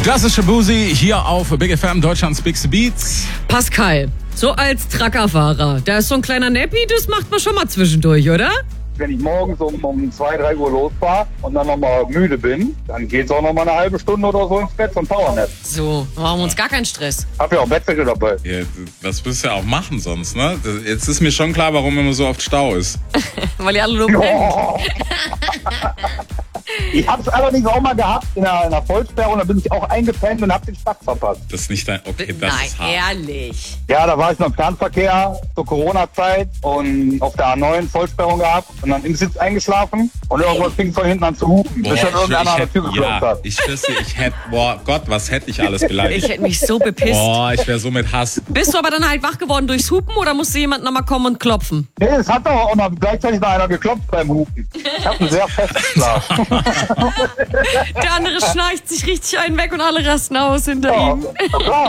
Das ist Shabuzi hier auf Big FM, Deutschlands Bigste Beats. Pascal, so als Truckerfahrer, da ist so ein kleiner Nappi, das macht man schon mal zwischendurch, oder? Wenn ich morgens um 2, 3 Uhr losfahre und dann nochmal müde bin, dann geht's auch nochmal eine halbe Stunde oder so ins Bett zum Powernap. So, machen wir uns gar keinen Stress. Hab ja auch Bettwäsche dabei. Ja, was willst du ja auch machen sonst, ne? Jetzt ist mir schon klar, warum immer so oft Stau ist. Weil ihr alle nur pennt. Oh. Ich hab's allerdings auch mal gehabt in einer Vollsperre und da bin ich auch eingepennt und hab den Start verpasst. Das ist nicht dein... Okay, das ist hart. Nein, ehrlich. Ja, da war ich noch im Fernverkehr zur Corona-Zeit und auf der A9 Vollsperrung gehabt und dann im Sitz eingeschlafen und irgendwas fing von hinten an zu hupen, bis dann irgendeiner an der Tür geklopft hat. Ich schwöre, ich hätte... Boah, Gott, was hätte ich alles beleidigt? Ich hätte mich so bepisst. Boah, ich wäre so mit Hass. Bist du aber dann halt wach geworden durchs Hupen oder musste jemand nochmal kommen und klopfen? Nee, es hat doch auch noch gleichzeitig noch einer geklopft beim Hupen. Ich hab einen sehr festen Schlaf. Der andere schnarcht sich richtig einen weg und alle rasten aus hinter ihm. Ja, klar.